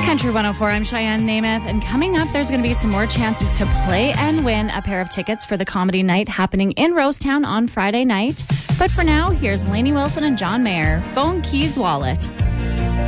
Country 104, I'm Cheyenne Namath, and coming up, there's going to be some more chances to play and win a pair of tickets for the comedy night happening in Rosetown on Friday night. But for now, here's Lainey Wilson and John Mayer, Phone Keys Wallet.